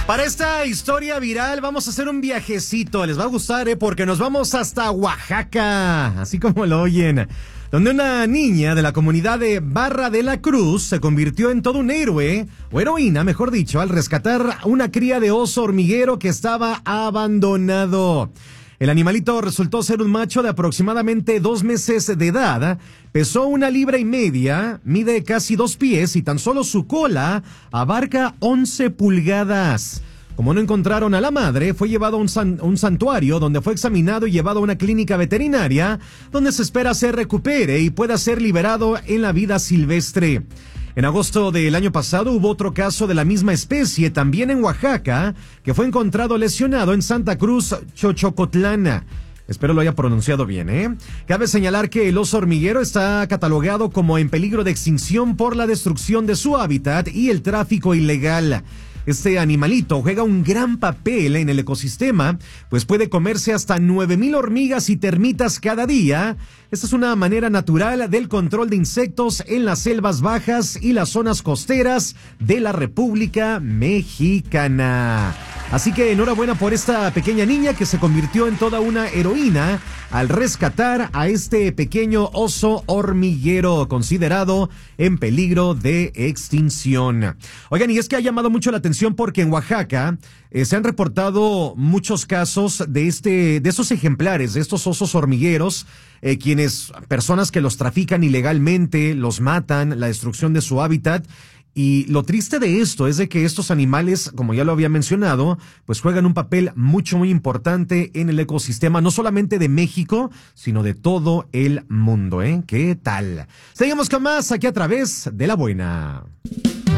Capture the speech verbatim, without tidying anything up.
Para esta historia viral vamos a hacer un viajecito, les va a gustar, ¿eh? Porque nos vamos hasta Oaxaca, así como lo oyen, donde una niña de la comunidad de Barra de la Cruz se convirtió en todo un héroe, o heroína, mejor dicho, al rescatar una cría de oso hormiguero que estaba abandonado. El animalito resultó ser un macho de aproximadamente dos meses de edad, pesó una libra y media, mide casi dos pies y tan solo su cola abarca once pulgadas. Como no encontraron a la madre, fue llevado a un, san, un santuario donde fue examinado y llevado a una clínica veterinaria donde se espera se recupere y pueda ser liberado en la vida silvestre. En agosto del año pasado hubo otro caso de la misma especie, también en Oaxaca, que fue encontrado lesionado en Santa Cruz, Xochocotlán. Espero lo haya pronunciado bien, ¿eh? Cabe señalar que el oso hormiguero está catalogado como en peligro de extinción por la destrucción de su hábitat y el tráfico ilegal. Este animalito juega un gran papel en el ecosistema, pues puede comerse hasta nueve mil hormigas y termitas cada día. Esta es una manera natural del control de insectos en las selvas bajas y las zonas costeras de la República Mexicana. Así que enhorabuena por esta pequeña niña que se convirtió en toda una heroína al rescatar a este pequeño oso hormiguero considerado en peligro de extinción. Oigan, y es que ha llamado mucho la atención porque en Oaxaca eh, se han reportado muchos casos de este, de esos ejemplares, de estos osos hormigueros, eh, quienes, personas que los trafican ilegalmente, los matan, la destrucción de su hábitat. Y lo triste de esto es de que estos animales, como ya lo había mencionado, pues juegan un papel mucho, muy importante en el ecosistema, no solamente de México, sino de todo el mundo, ¿eh? ¿Qué tal? Seguimos con más aquí a través de La Buena.